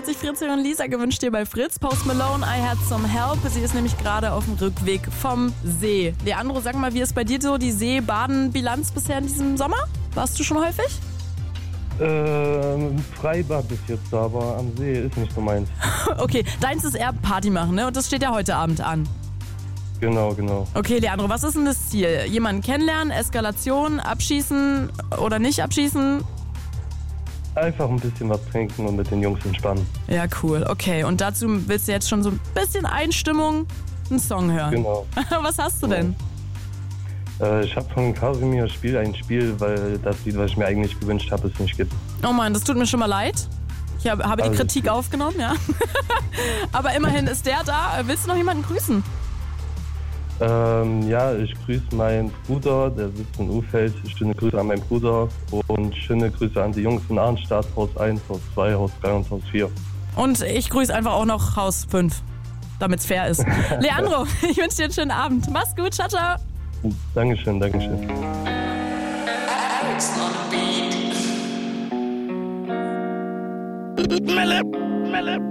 hat sich Fritzi und Lisa gewünscht hier bei Fritz. Post Malone, I Had Some Help. Sie ist nämlich gerade auf dem Rückweg vom See. Leandro, sag mal, wie ist bei dir so die See-Baden-Bilanz bisher in diesem Sommer? Warst du schon häufig? Freibad bis jetzt, aber am See ist nicht so meins. Okay, deins ist eher Party machen, ne? Und das steht ja heute Abend an. Genau. Okay, Leandro, was ist denn das Ziel? Jemanden kennenlernen, Eskalation, abschießen oder nicht abschießen? Einfach ein bisschen was trinken und mit den Jungs entspannen. Ja, cool. Okay, und dazu willst du jetzt schon so ein bisschen Einstimmung, einen Song hören. Genau. Was hast du denn? Ich habe von Casimir ein Spiel, weil das Lied, was ich mir eigentlich gewünscht habe, es nicht gibt. Oh Mann, das tut mir schon mal leid. Ich habe die Kritik aufgenommen, ja. Aber immerhin ist der da. Willst du noch jemanden grüßen? Ja, ich grüße meinen Bruder, der sitzt in Ufeld. Schöne Grüße an meinen Bruder und schöne Grüße an die Jungs in Arnstadt, Haus 1, Haus 2, Haus 3 und Haus 4. Und ich grüße einfach auch noch Haus 5, damit es fair ist. Leandro, ich wünsche dir einen schönen Abend. Mach's gut, ciao, ciao. Dankeschön. Melle.